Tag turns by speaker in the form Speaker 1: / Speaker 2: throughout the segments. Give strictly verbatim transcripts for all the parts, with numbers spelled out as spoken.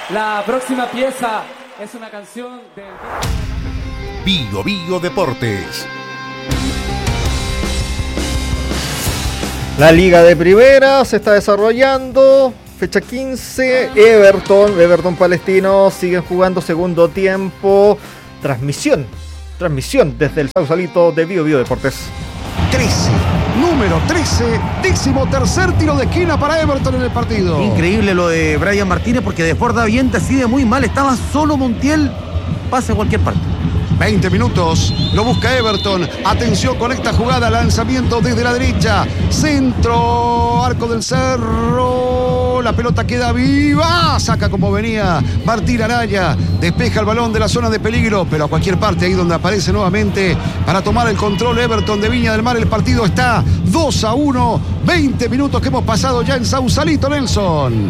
Speaker 1: La próxima pieza es una canción del...
Speaker 2: Bio Bio Deportes.
Speaker 3: La Liga de Primera se está desarrollando. Fecha quince, Everton, Everton Palestino siguen jugando segundo tiempo. Transmisión, transmisión desde el Sausalito de Bio Bio Deportes.
Speaker 4: trece, número trece, décimo tercer tiro de esquina para Everton en el partido.
Speaker 5: Increíble lo de Brian Martínez porque desborda bien, decide muy mal, estaba solo Montiel, pase a cualquier parte.
Speaker 4: veinte minutos, lo busca Everton. Atención con esta jugada, lanzamiento desde la derecha. Centro, Arco del Cerro. La pelota queda viva. Saca como venía Martín Araya. Despeja el balón de la zona de peligro, pero a cualquier parte, ahí donde aparece nuevamente para tomar el control Everton de Viña del Mar. El partido está dos a uno. veinte minutos que hemos pasado ya en Sausalito, Nelson.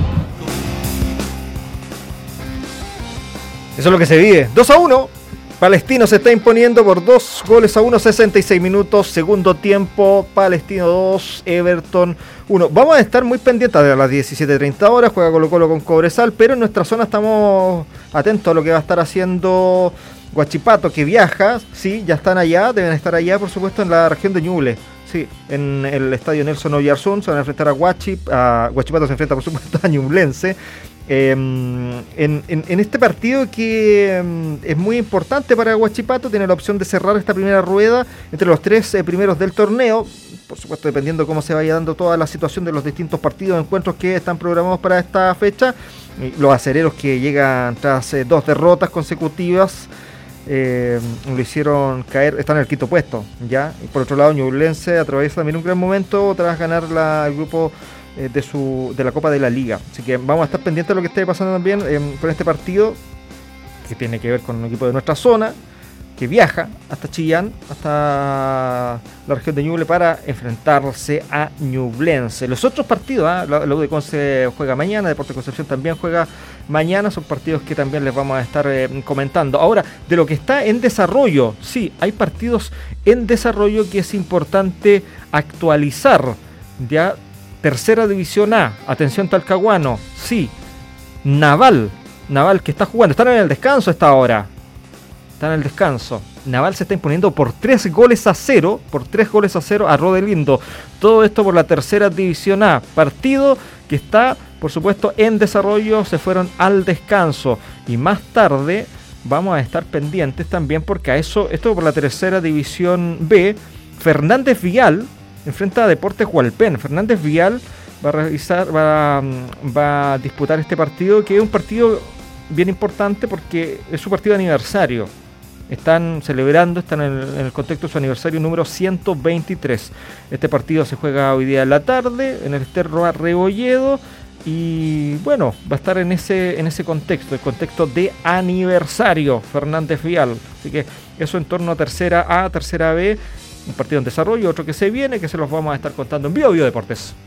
Speaker 3: Eso es lo que se vive. dos a uno. Palestino se está imponiendo por dos goles a uno, sesenta y seis minutos, segundo tiempo, Palestino dos, Everton uno. Vamos a estar muy pendientes de las diecisiete treinta horas, juega Colo Colo con Cobresal, pero en nuestra zona estamos atentos a lo que va a estar haciendo Huachipato, que viaja, sí, ya están allá, deben estar allá, por supuesto, en la región de Ñuble. Sí, en el estadio Nelson Oyarzún se van a enfrentar a Huachip, a Huachipato se enfrenta, por supuesto, a Ñublense. Eh, en, en, en este partido que um, es muy importante para Huachipato, tiene la opción de cerrar esta primera rueda entre los tres eh, primeros del torneo, por supuesto dependiendo cómo se vaya dando toda la situación de los distintos partidos, encuentros que están programados para esta fecha. Los acereros que llegan tras eh, dos derrotas consecutivas eh, lo hicieron caer, están en el quinto puesto ya, y por otro lado Ñublense atraviesa también un gran momento tras ganar la, el grupo de su de la Copa de la Liga, así que vamos a estar pendientes de lo que esté pasando también eh, con este partido que tiene que ver con un equipo de nuestra zona que viaja hasta Chillán, hasta la región de Ñuble para enfrentarse a Ñublense. Los otros partidos, ¿eh? la, la U de Conce juega mañana, Deportes Concepción también juega mañana, son partidos que también les vamos a estar eh, comentando. Ahora, de lo que está en desarrollo, sí, hay partidos en desarrollo que es importante actualizar, ya. Tercera División A, atención Talcahuano, sí, Naval, Naval que está jugando, están en el descanso a esta hora, están en el descanso, Naval se está imponiendo por tres goles a cero, por tres goles a cero a Rodelindo, todo esto por la Tercera División A, partido que está, por supuesto, en desarrollo, se fueron al descanso, y más tarde vamos a estar pendientes también porque a eso, esto por la Tercera División B, Fernández Vial, enfrenta a Deportes Hualpén. Fernández Vial va a realizar, va, va a disputar este partido, que es un partido bien importante porque es su partido de aniversario. Están celebrando, están en el, en el contexto de su aniversario número ciento veintitrés. Este partido se juega hoy día en la tarde en el Ester Rebolledo y bueno, va a estar en ese en ese contexto, el contexto de aniversario Fernández Vial. Así que eso en torno a tercera A, tercera B. Un partido en desarrollo, otro que se viene, que se los vamos a estar contando en Bio Bio Deportes.